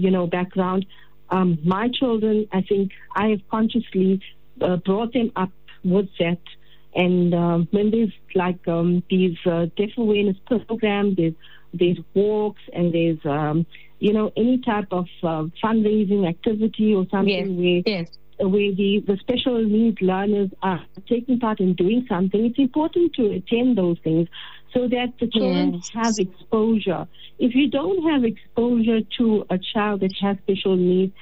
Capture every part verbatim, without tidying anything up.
you know, background. Um, my children, I think I have consciously uh, brought them up with that. And um, when there's like um, these uh, deaf awareness programs, there's, there's walks and there's, um, you know, any type of uh, fundraising activity or something yes. where, yes. where the, the special needs learners are taking part in doing something, it's important to attend those things so that the children yes. have exposure. If you don't have exposure to a child that has special needs,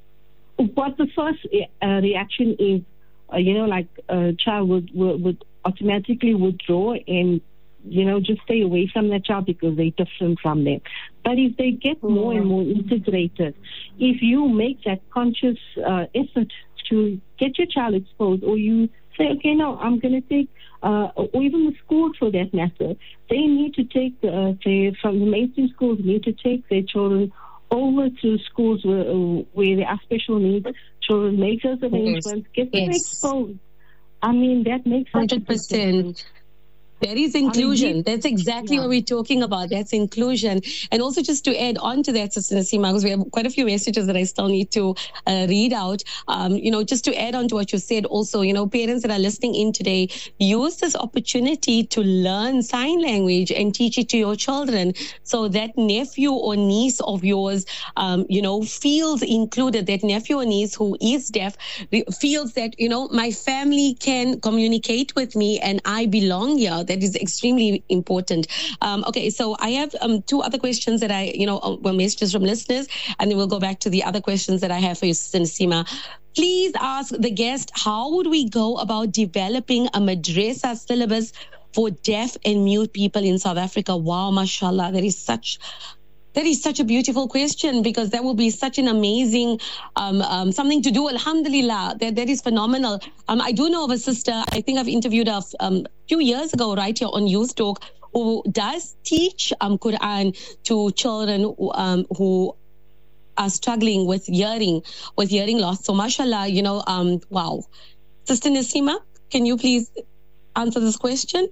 what the first uh, reaction is, uh, you know, like a child would, would, would automatically withdraw and, you know, just stay away from that child because they're different from them. But if they get mm. more and more integrated, if you make that conscious uh, effort to get your child exposed, or you say, okay, no, I'm going to take, uh, or even the school for that matter, they need to take, uh, say, from the mainstream schools, need to take their children over to schools where, where there are special needs children, make those arrangements, yes. get them yes. exposed. I mean, that makes one hundred percent. That is inclusion. I mean, That's exactly yeah. what we're talking about. That's inclusion. And also just to add on to that, Sister Nasima, because we have quite a few messages that I still need to uh, read out. Um, you know, just to add on to what you said also, you know, parents that are listening in today, use this opportunity to learn sign language and teach it to your children. So that nephew or niece of yours, um, you know, feels included. That nephew or niece who is deaf feels that, you know, my family can communicate with me and I belong here. That is extremely important. Um, okay, so I have um, two other questions that I, you know, uh, well, messages from listeners, and then we'll go back to the other questions that I have for you, Sister Nasima. Please ask the guest, how would we go about developing a madrasa syllabus for deaf and mute people in South Africa? Wow, mashallah, that is such... That is such a beautiful question, because that will be such an amazing um, um, something to do. Alhamdulillah, that, that is phenomenal. Um, I do know of a sister, I think I've interviewed her um, a few years ago right here on Youth Talk, who does teach um, Quran to children um, who are struggling with hearing, with hearing loss. So mashallah, you know, um, wow. Sister Nasima, can you please answer this question?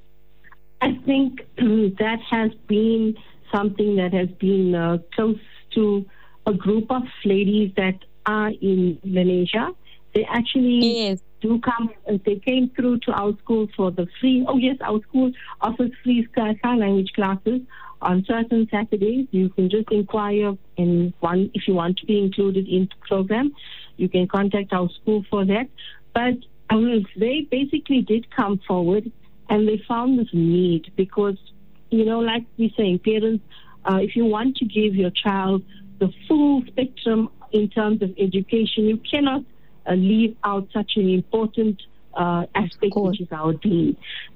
I think that has been something that has been uh, close to a group of ladies that are in Malaysia. They actually yes. do come, uh, they came through to our school for the free, oh yes, our school offers free sign language classes on certain Saturdays. You can just inquire, and one, if you want to be included in the program, you can contact our school for that. But um, they basically did come forward and they found this need because, you know, like we're saying, parents, uh, if you want to give your child the full spectrum in terms of education, you cannot uh, leave out such an important uh, aspect, which is our deen.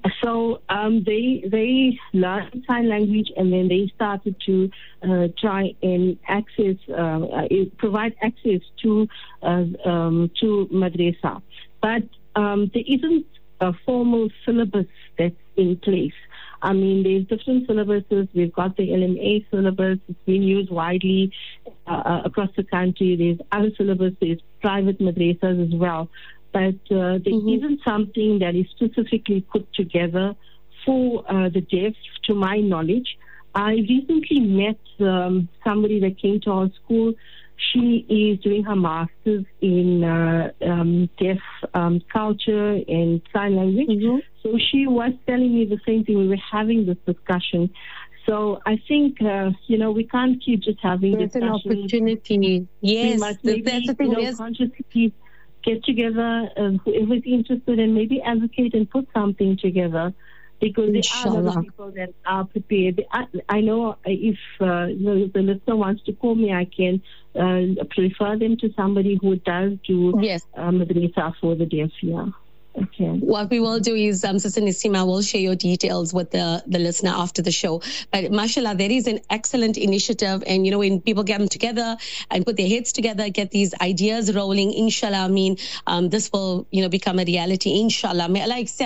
So um, they they learned sign language, and then they started to uh, try and access, uh, uh, provide access to uh, um, to madrasa. But um, there isn't a formal syllabus that's in place. I mean, there's different syllabuses. We've got the L M A syllabus. It's been used widely uh, across the country. There's other syllabus. There's private madrasas as well. But uh, there mm-hmm. isn't something that is specifically put together for uh, the deaf, to my knowledge. I recently met um, somebody that came to our school. She is doing her master's in uh, um, deaf um, culture and sign language. Mm-hmm. So she was telling me the same thing. We were having this discussion. So I think, uh, you know, we can't keep just having There's discussions. an opportunity. Yes, we must maybe, that's the thing. You know, yes. consciously get together, uh, whoever's interested, and maybe advocate and put something together. Because there Inshallah. Are a lot of people that are prepared. I, I know if uh, the, the listener wants to call me, I can uh, refer them to somebody who does do yes. uh, madrasa for the deaf. Yeah. Okay. What we will do is, um, Sister Nasima will share your details with the, the listener after the show. But mashallah, that is an excellent initiative. And, you know, when people get them together and put their heads together, get these ideas rolling, inshallah, I mean, um, this will, you know, become a reality, inshallah. May Allah accept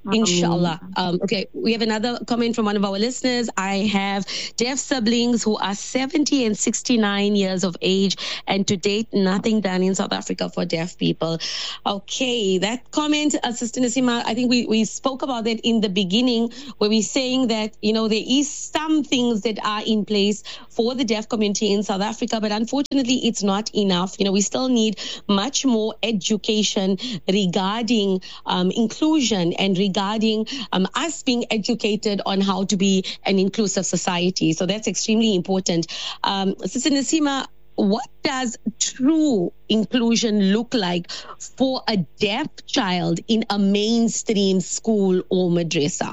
Inshallah. Um, okay, we have another comment from one of our listeners. I have deaf siblings who are seventy and sixty-nine years of age, and to date, nothing done in South Africa for deaf people. Okay, that comment, uh, Sister Nasima, I think we, we spoke about that in the beginning, where we're saying that, you know, there is some things that are in place for the deaf community in South Africa, but unfortunately, it's not enough. You know, we still need much more education regarding um, inclusion and regarding regarding um, us being educated on how to be an inclusive society. So that's extremely important. Um, Sister Nasima, what does true inclusion look like for a deaf child in a mainstream school or madrasa?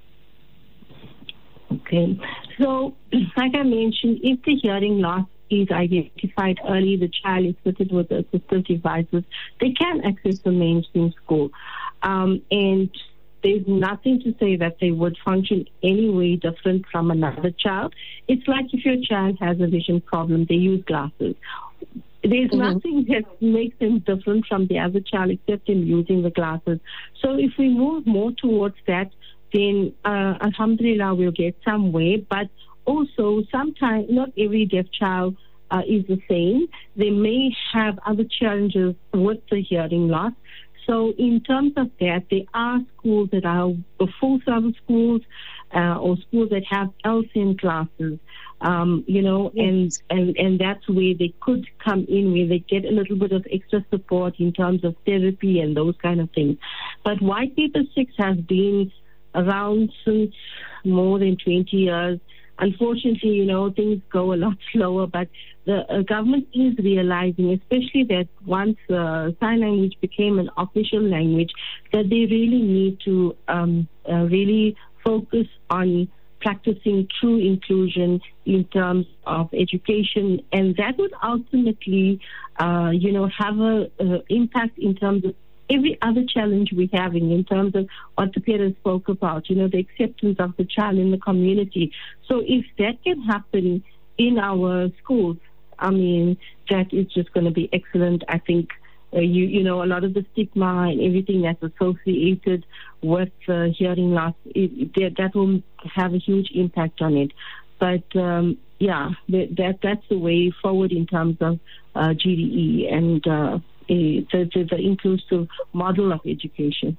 Okay. So, like I mentioned, if the hearing loss is identified early, the child is fitted with the assistive devices, they can access the mainstream school. Um, and there's nothing to say that they would function any way different from another child. It's like if your child has a vision problem, they use glasses. There's mm-hmm. nothing that makes them different from the other child except them using the glasses. So if we move more towards that, then uh, alhamdulillah, we'll get somewhere. But also, sometimes not every deaf child uh, is the same. They may have other challenges with the hearing loss. So in terms of that, there are schools that are full service schools uh, or schools that have L S E N classes, um, you know, and, and, and that's where they could come in, where they get a little bit of extra support in terms of therapy and those kind of things. But White Paper six has been around since more than twenty years. Unfortunately, you know, things go a lot slower, but the uh, government is realizing, especially that once uh, sign language became an official language, that they really need to um, uh, really focus on practicing true inclusion in terms of education, and that would ultimately, uh, you know, have a uh, impact in terms of every other challenge we're having in terms of what the parents spoke about, you know, the acceptance of the child in the community. So if that can happen in our schools, I mean, that is just going to be excellent. I think, uh, you you know, a lot of the stigma and everything that's associated with uh, hearing loss, it, it, that will have a huge impact on it. But, um, yeah, that that's the way forward in terms of uh, G D E and uh The, the, the inclusive model of education.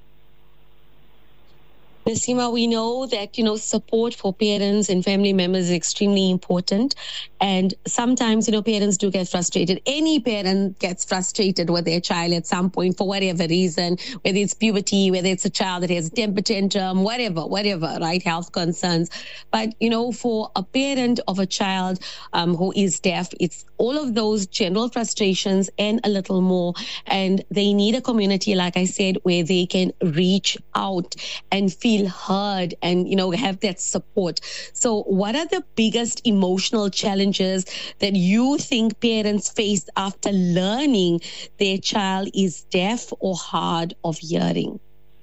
Nasima, we know that, you know, support for parents and family members is extremely important. And sometimes, you know, parents do get frustrated. Any parent gets frustrated with their child at some point for whatever reason, whether it's puberty, whether it's a child that has a temper tantrum, whatever, whatever, right? Health concerns. But, you know, for a parent of a child um, who is deaf, it's all of those general frustrations and a little more. And they need a community, like I said, where they can reach out and feel heard and, you know, have that support. So what are the biggest emotional challenges that you think parents face after learning their child is deaf or hard of hearing?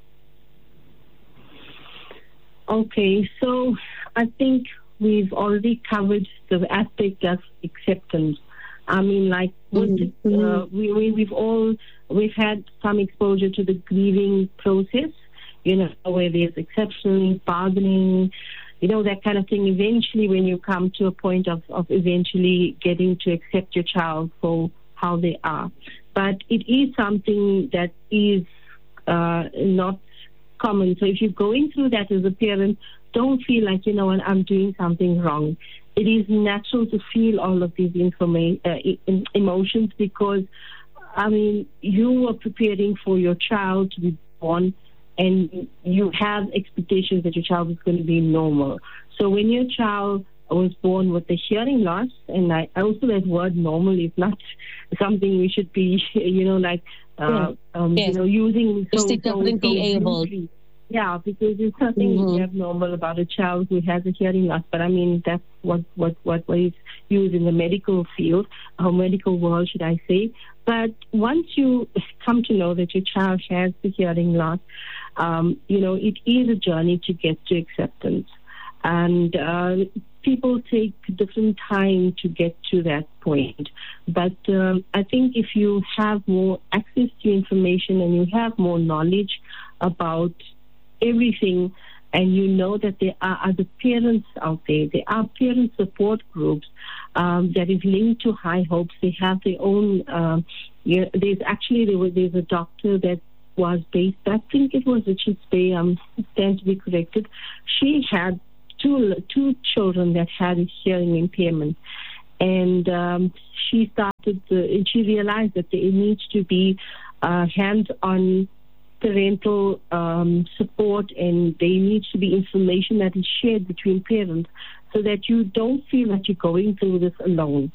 Okay, so I think we've already covered the aspect of acceptance. I mean, like, mm-hmm. uh, we, we, we've all, we've had some exposure to the grieving process, you know, where there's exceptionally bargaining, you know, that kind of thing. Eventually, when you come to a point of, of eventually getting to accept your child for how they are. But it is something that is uh, not common. So if you're going through that as a parent, don't feel like, you know what, I'm doing something wrong. It is natural to feel all of these informa- uh, emotions because, I mean, you are preparing for your child to be born, and you have expectations that your child is going to be normal. So when your child was born with a hearing loss, and I also that word normal is not something we should be, you know, like, uh, yeah. um, yes. you know, using so, so, so able. Yeah, because there's nothing mm-hmm. abnormal about a child who has a hearing loss. But I mean, that's what what what, what is used in the medical field, or medical world, should I say. But once you come to know that your child has the hearing loss, um, you know, it is a journey to get to acceptance. And uh, people take different time to get to that point. But um, I think if you have more access to information and you have more knowledge about everything, and you know that there are other parents out there. There are parent support groups um, that is linked to High Hopes. They have their own. Um, yeah, there's actually there was there's a doctor that was based. I think it was Richards Bay. Um, stand to be corrected. She had two two children that had a hearing impairment, and um, she started. The, and she realized that there needs to be uh, hands-on parental um, support, and there needs to be information that is shared between parents so that you don't feel that you're going through this alone.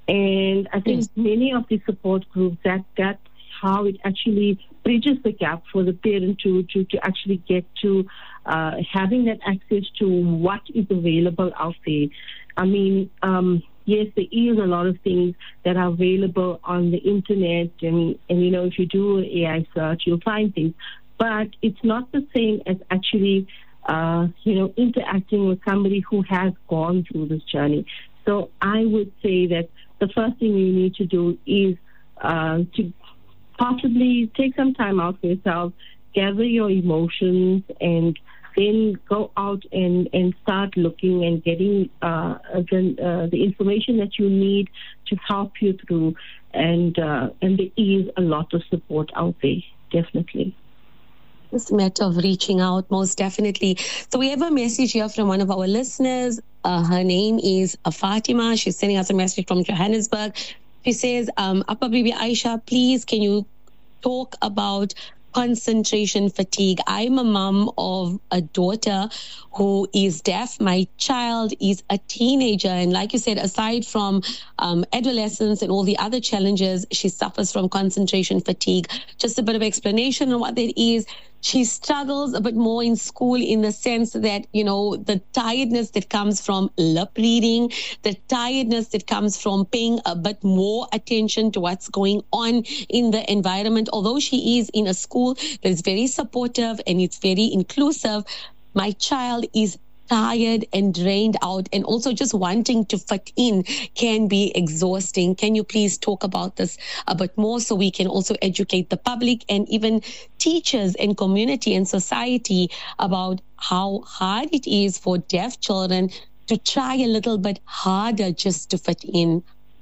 And I think yes. many of the support groups, that that's how it actually bridges the gap for the parent to, to, to actually get to uh, having that access to what is available out there. I mean, um, yes, there is a lot of things that are available on the internet, and, and you know, if you do an A I search, you'll find things. But it's not the same as actually, uh, you know, interacting with somebody who has gone through this journey. So I would say that the first thing you need to do is uh, to possibly take some time out for yourself, gather your emotions, and then go out and, and start looking and getting uh, the, uh, the information that you need to help you through. And uh, and there is a lot of support out there, definitely. It's a matter of reaching out, most definitely. So we have a message here from one of our listeners. Uh, her name is uh, Fatima. She's sending us a message from Johannesburg. She says, um, Appa Bibi Aisha, please, can you talk about concentration fatigue? I'm a mom of a daughter who is deaf. My child is a teenager. And like you said, aside from um, adolescence and all the other challenges, she suffers from concentration fatigue. Just a bit of explanation on what that is. She struggles a bit more in school in the sense that, you know, the tiredness that comes from lip reading, the tiredness that comes from paying a bit more attention to what's going on in the environment. Although she is in a school that is very supportive and it's very inclusive, my child is tired and drained out, and also just wanting to fit in can be exhausting. Can you please talk about this a bit more so we can also educate the public and even teachers and community and society about how hard it is for deaf children to try a little bit harder just to fit in?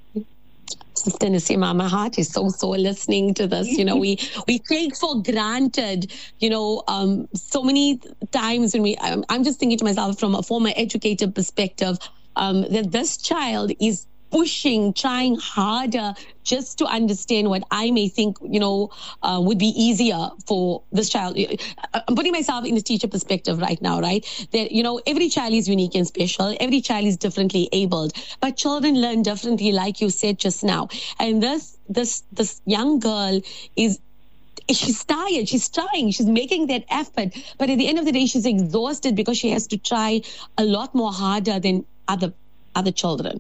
Sister Nasima, my heart is so sore listening to this. You know, we, we take for granted, you know, um, so many times when we, I'm, I'm just thinking to myself from a former educator perspective, um, that this child is pushing, trying harder just to understand what I may think, you know, uh, would be easier for this child. I'm putting myself in the teacher perspective right now, right? That, you know, every child is unique and special. Every child is differently abled, but children learn differently, like you said just now. And this, this, this young girl is, she's tired, she's trying, she's making that effort, but at the end of the day, she's exhausted because she has to try a lot more harder than other, other children.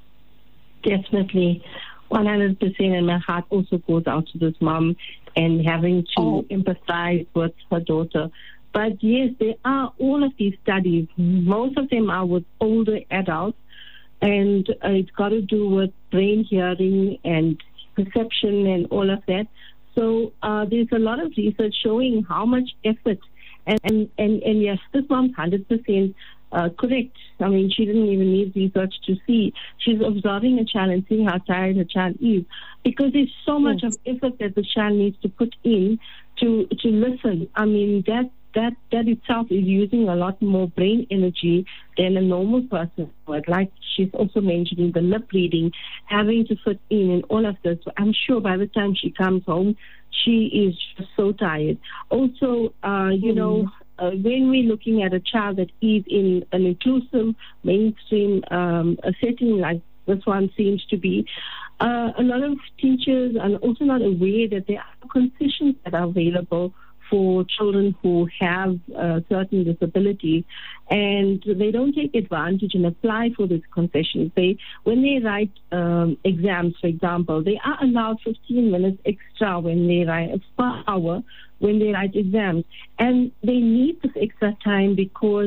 Definitely, one hundred percent, and my heart also goes out to this mom and having to oh. empathize with her daughter. But yes, there are all of these studies. Most of them are with older adults, and uh, it's got to do with brain hearing and perception and all of that. So uh, there's a lot of research showing how much effort, and, and, and, and yes, this mom's one hundred percent Uh, correct. I mean, she didn't even need research to see. She's observing a child and seeing how tired her child is, because there's so much yes. of effort that the child needs to put in to to listen. I mean, that that that itself is using a lot more brain energy than a normal person would. Like she's also mentioning the lip reading, having to fit in and all of this. I'm sure by the time she comes home, she is just so tired. Also, uh, you mm. know, Uh, when we're looking at a child that is in an inclusive, mainstream um, a setting like this one seems to be, uh, a lot of teachers are also not aware that there are concessions that are available for children who have uh, certain disabilities, and they don't take advantage and apply for these concessions. They, when they write um, exams, for example, they are allowed fifteen minutes extra when they write per hour when they write exams, and they need this extra time because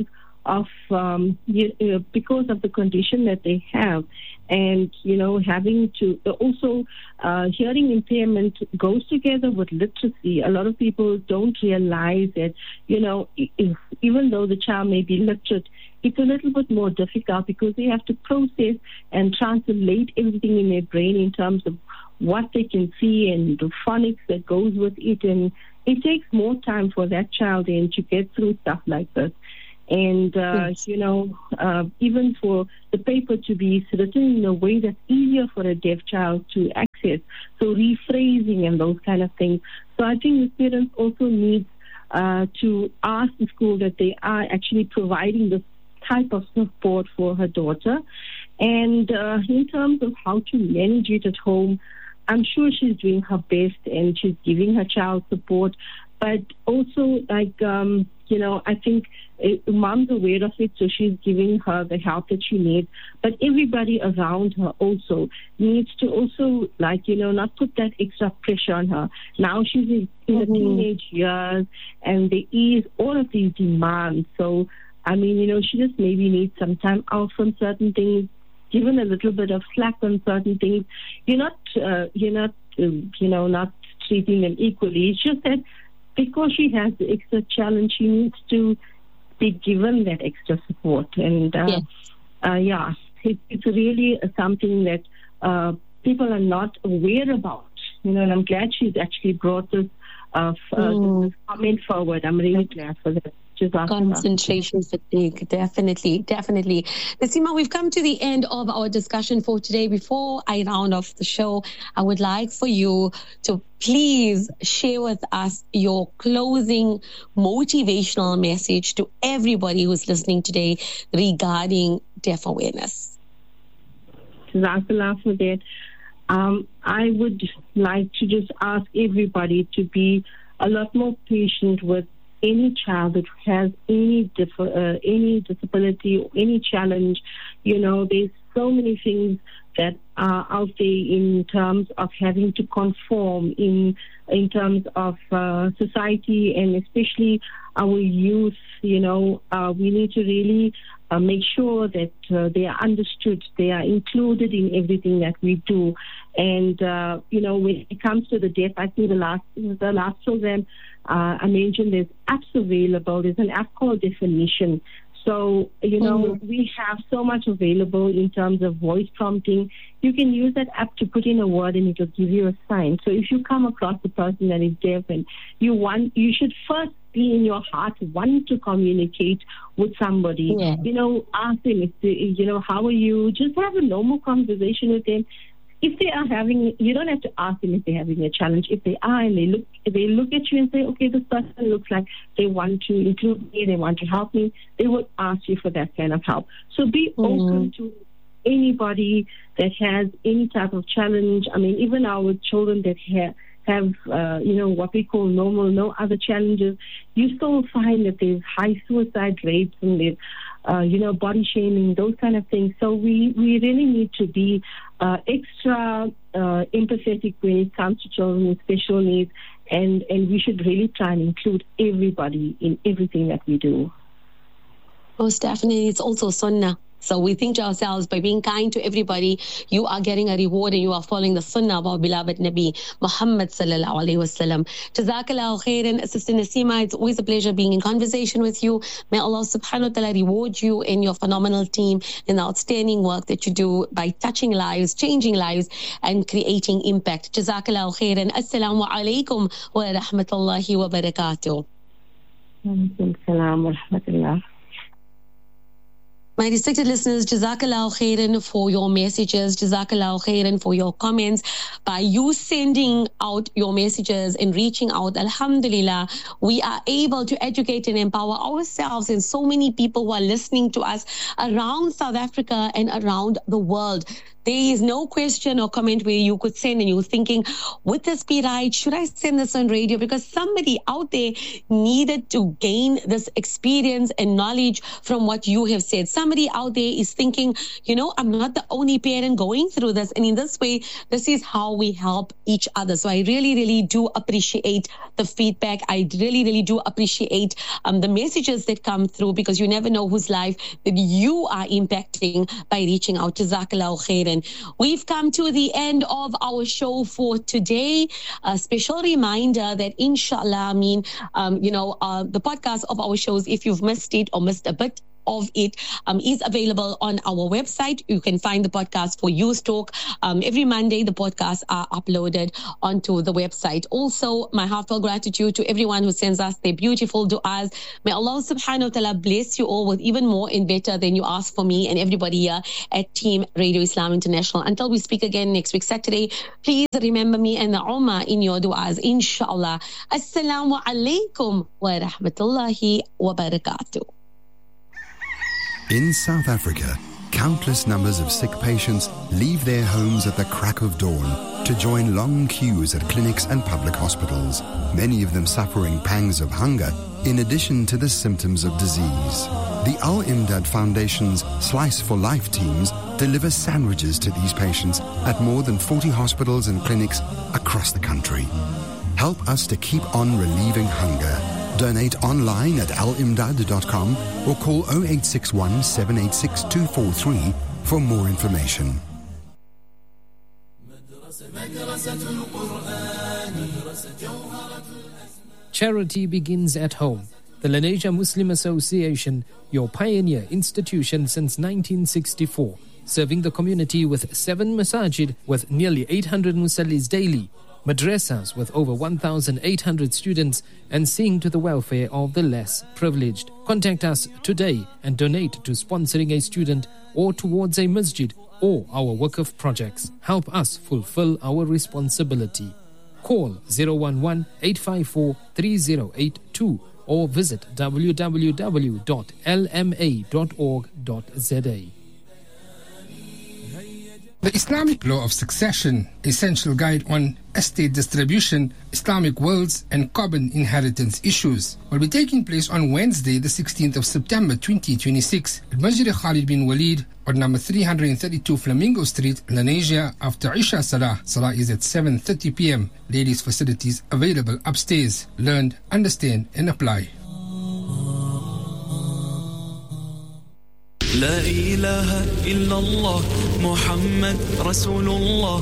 of, um, you, uh, because of the condition that they have. And, you know, having to also, uh, hearing impairment goes together with literacy. A lot of people don't realize that, you know, if, even though the child may be literate, it's a little bit more difficult because they have to process and translate everything in their brain in terms of what they can see and the phonics that goes with it. And it takes more time for that child then to get through stuff like this. And, uh, yes. you know, uh, even for the paper to be written in a way that's easier for a deaf child to access. So rephrasing and those kind of things. So I think the parents also need uh, to ask the school that they are actually providing this type of support for her daughter. And uh, in terms of how to manage it at home, I'm sure she's doing her best and she's giving her child support. But also, like, um, you know, I think uh, mom's aware of it, so she's giving her the help that she needs. But everybody around her also needs to also, like, you know, not put that extra pressure on her. Now she's in, in mm-hmm. the teenage years, and there is all of these demands. So, I mean, you know, she just maybe needs some time out from certain things, given a little bit of slack on certain things. You're not, uh, you're not, uh, you know, not treating them equally. It's just that because she has the extra challenge, she needs to be given that extra support. And, uh, yes. uh, yeah, it, it's really something that uh, people are not aware about. You know, and I'm glad she's actually brought this, uh, uh, mm. this comment forward. I'm really glad for that. Concentration fatigue, definitely, definitely. Nasima, we've come to the end of our discussion for today. Before I round off the show, I would like for you to please share with us your closing motivational message to everybody who's listening today regarding deaf awareness. Jazakallah for that. Um, I would like to just ask everybody to be a lot more patient with any child that has any dif- uh, any disability or any challenge. You know, there's so many things that are out there in terms of having to conform in in terms of uh, society, and especially our youth. You know, uh, we need to really uh, make sure that uh, they are understood, they are included in everything that we do. And uh, you know, when it comes to the deaf, I think the last the last program uh, I mentioned there's apps available. There's an app called Definition. So, you know, mm-hmm. we have so much available in terms of voice prompting. You can use that app to put in a word and it will give you a sign. So if you come across a person that is deaf and you want, you should first be in your heart wanting to communicate with somebody. Yeah. You know, ask them, if they, you know, how are you? Just have a normal conversation with them. If they are having, you don't have to ask them if they're having a challenge. If they are and they look, they look at you and say, okay, this person looks like they want to include me, they want to help me, they will ask you for that kind of help. So be mm-hmm. open to anybody that has any type of challenge. I mean, even our children that have, have uh, you know, what we call normal, no other challenges, you still find that there's high suicide rates and there's, uh, you know, body shaming, those kind of things. So we, we really need to be uh, extra uh, empathetic when it comes to children with special needs, and, and we should really try and include everybody in everything that we do. Most definitely. It's also sunnah. So we think to ourselves, by being kind to everybody, you are getting a reward and you are following the sunnah of our beloved Nabi Muhammad sallallahu alaihi wasallam. Jazakallahu khairan, Sister Nasima. It's always a pleasure being in conversation with you. May Allah subhanahu wa ta'ala reward you and your phenomenal team in the outstanding work that you do by touching lives, changing lives, and creating impact. Jazakallahu khairan. Assalamu alaikum wa rahmatullahi wa barakatuh. Wa alaikum assalam wa rahmatullah. My respected listeners, Jazakallahu khairan for your messages, Jazakallahu khairan for your comments. By you sending out your messages and reaching out, Alhamdulillah, we are able to educate and empower ourselves and so many people who are listening to us around South Africa and around the world. There is no question or comment where you could send and you're thinking, would this be right? Should I send this on radio? Because somebody out there needed to gain this experience and knowledge from what you have said. Somebody out there is thinking, you know, I'm not the only parent going through this. And in this way, this is how we help each other. So I really, really do appreciate the feedback. I really, really do appreciate um, the messages that come through, because you never know whose life that you are impacting by reaching out. Jazakallahu khairan. We've come to the end of our show for today. A special reminder that inshallah, I mean, um, you know, uh, the podcast of our shows, if you've missed it or missed a bit of it, um, is available on our website. You can find the podcast for Youth Talk. Um, every Monday, the podcasts are uploaded onto the website. Also, my heartfelt gratitude to everyone who sends us their beautiful du'as. May Allah subhanahu wa ta'ala bless you all with even more and better than you ask for me and everybody here at Team Radio Islam International. Until we speak again next week, Saturday, please remember me and the Ummah in your du'as, inshallah. Assalamu alaikum wa rahmatullahi wa barakatuh. In South Africa, countless numbers of sick patients leave their homes at the crack of dawn to join long queues at clinics and public hospitals, many of them suffering pangs of hunger in addition to the symptoms of disease. The Al-Imdad Foundation's Slice for Life teams deliver sandwiches to these patients at more than forty hospitals and clinics across the country. Help us to keep on relieving hunger. Donate online at al imdad dot com or call oh eight six one, seven eight six, two four three for more information. Charity begins at home. The Lenasia Muslim Association, your pioneer institution since nineteen sixty-four, serving the community with seven masajid with nearly eight hundred musallis daily, madrasas with over one thousand eight hundred students, and seeing to the welfare of the less privileged. Contact us today and donate to sponsoring a student or towards a masjid or our Waqf projects. Help us fulfill our responsibility. Call zero one one, eight five four, three zero eight two or visit w w w dot l m a dot org dot z a. The Islamic Law of Succession, Essential Guide on Estate Distribution, Islamic Wills and Carbon Inheritance Issues, will be taking place on Wednesday, the sixteenth of September twenty twenty-six at Masjid Khalid bin Walid on number three hundred thirty-two Flamingo Street, Lenasia, after Isha Salah. Salah is at seven thirty p m Ladies' facilities available upstairs. Learn, understand and apply. لا إله إلا الله محمد رسول الله